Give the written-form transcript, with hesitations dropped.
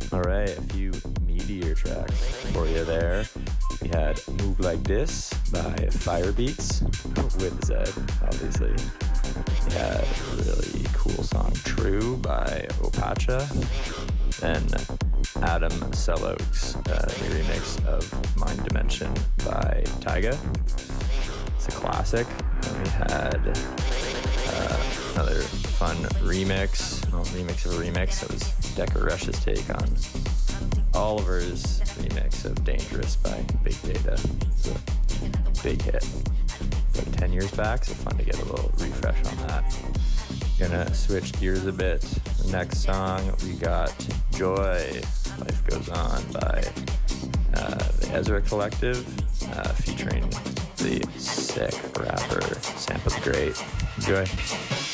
All right, a few meteor tracks for you there. We had Move Like This by Firebeats with Zed, obviously. We had a really cool song, True by Opacha. Then Adam Selloaks, new remix of Mind Dimension by Tyga. It's a classic. And we had another fun remix, remix of a remix. That was Decker Rush's take on Oliver's remix of Dangerous by Big Data. It's a big hit. It's like 10 years back, so fun to get a little refresh on that. Gonna switch gears a bit. The next song we got Joy, Life Goes On by the Ezra Collective, featuring the sick rapper Sampa the Great. Enjoy.